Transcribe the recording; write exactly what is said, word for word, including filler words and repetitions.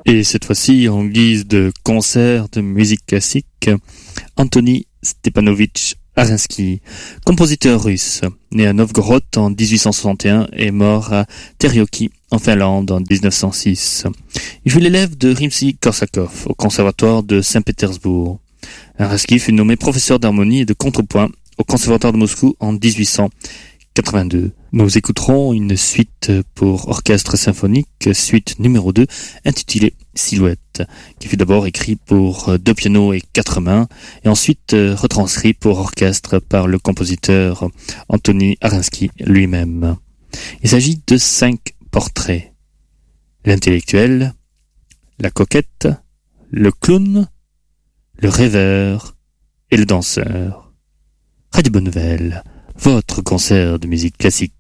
Et cette fois-ci, en guise de concert de musique classique, Anthony Stepanovitch Arinsky, compositeur russe, né à Novgorod en dix-huit cent soixante et un et mort à Terjoki, en Finlande, en dix-neuf cent six. Il fut l'élève de Rimsky-Korsakov au conservatoire de Saint-Pétersbourg. Arinsky fut nommé professeur d'harmonie et de contrepoint au conservatoire de Moscou en dix-huit cent quatre-vingt-deux. Nous écouterons une suite pour orchestre symphonique, suite numéro deux, intitulée Silhouette, qui fut d'abord écrit pour deux pianos et quatre mains, et ensuite retranscrit pour orchestre par le compositeur Anthony Arinsky lui-même. Il s'agit de cinq portraits. L'intellectuel, la coquette, le clown, le rêveur et le danseur. Radio Bonne Nouvelle, votre concert de musique classique.